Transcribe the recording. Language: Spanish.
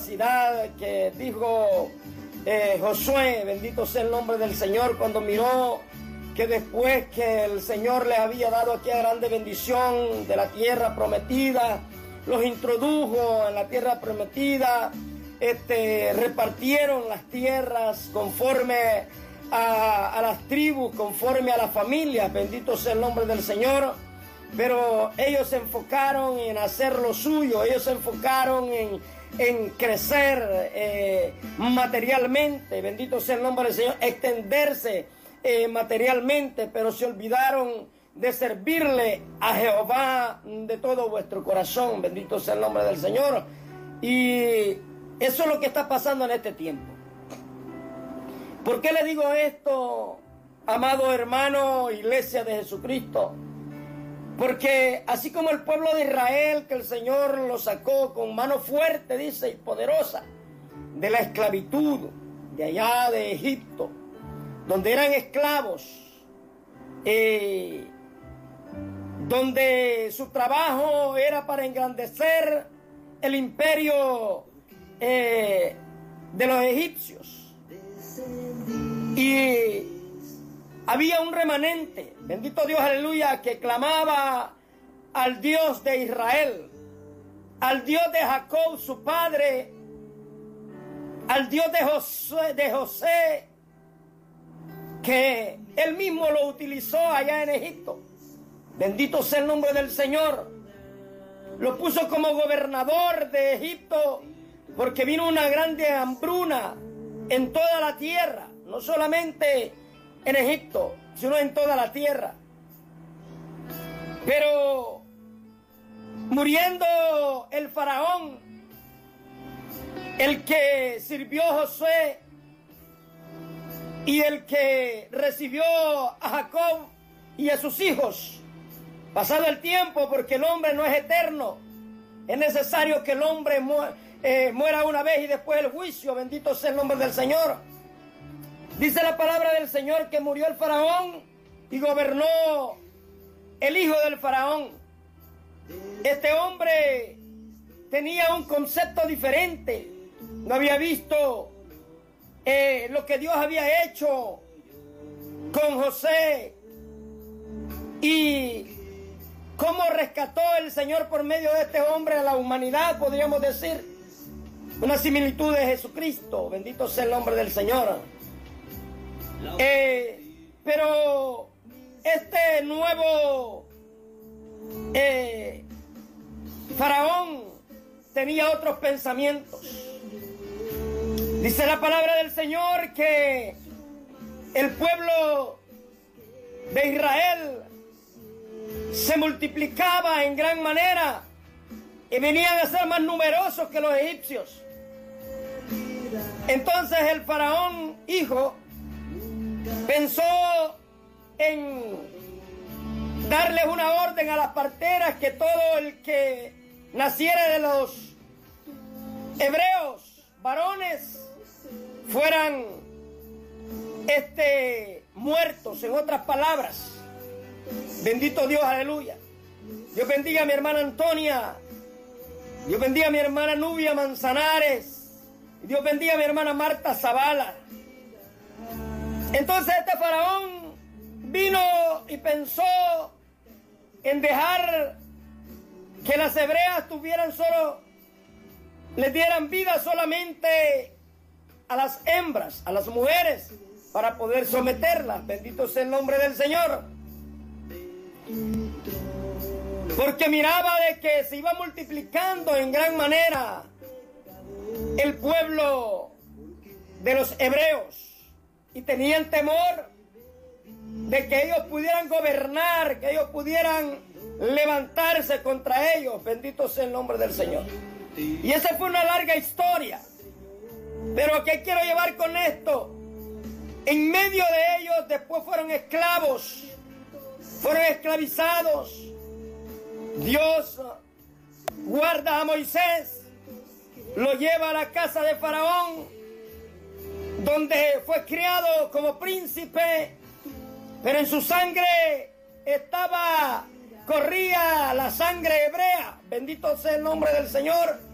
capacidad que dijo Josué, bendito sea el nombre del Señor, cuando miró que después que el Señor les había dado aquella grande bendición de la tierra prometida, los introdujo en la tierra prometida, repartieron las tierras conforme a las tribus, conforme a las familias, bendito sea el nombre del Señor, pero ellos se enfocaron en hacer lo suyo, ellos se enfocaron en crecer materialmente, bendito sea el nombre del Señor, extenderse materialmente, pero se olvidaron de servirle a Jehová de todo vuestro corazón, bendito sea el nombre del Señor. Y eso es lo que está pasando en este tiempo. ¿Por qué le digo esto, amado hermano, iglesia de Jesucristo? Porque así como el pueblo de Israel, que el Señor lo sacó con mano fuerte, dice, y poderosa, de la esclavitud, de allá de Egipto, donde eran esclavos, donde su trabajo era para engrandecer el imperio de los egipcios. Y había un remanente, bendito Dios, aleluya, que clamaba al Dios de Israel, al Dios de Jacob, su padre, al Dios de José, que él mismo lo utilizó allá en Egipto. Bendito sea el nombre del Señor. Lo puso como gobernador de Egipto porque vino una grande hambruna en toda la tierra, no solamente en Egipto, sino en toda la tierra. Pero muriendo el faraón, el que sirvió a Josué y el que recibió a Jacob y a sus hijos, pasado el tiempo, porque el hombre no es eterno, es necesario que el hombre muera una vez y después el juicio, bendito sea el nombre del Señor. Dice la palabra del Señor que murió el faraón y gobernó el hijo del faraón. Este hombre tenía un concepto diferente, no había visto lo que Dios había hecho con José y cómo rescató el Señor por medio de este hombre a la humanidad, podríamos decir, una similitud de Jesucristo, bendito sea el nombre del Señor. Pero este nuevo faraón tenía otros pensamientos. Dice la palabra del Señor que el pueblo de Israel se multiplicaba en gran manera y venían a ser más numerosos que los egipcios. Entonces el faraón hijo pensó en darles una orden a las parteras que todo el que naciera de los hebreos varones fueran muertos, en otras palabras. Bendito Dios, aleluya. Dios bendiga a mi hermana Antonia, Dios bendiga a mi hermana Nubia Manzanares, Dios bendiga a mi hermana Marta Zavala. Entonces este faraón vino y pensó en dejar que las hebreas les dieran vida solamente a las hembras, a las mujeres, para poder someterlas. Bendito sea el nombre del Señor. Porque miraba de que se iba multiplicando en gran manera el pueblo de los hebreos y tenían temor de que ellos pudieran gobernar, que ellos pudieran levantarse contra ellos. Bendito sea el nombre del Señor. Y esa fue una larga historia. Pero ¿qué quiero llevar con esto? En medio de ellos después fueron esclavos, fueron esclavizados. Dios guarda a Moisés, lo lleva a la casa de Faraón, donde fue criado como príncipe, pero en su sangre corría la sangre hebrea. Bendito sea el nombre del Señor.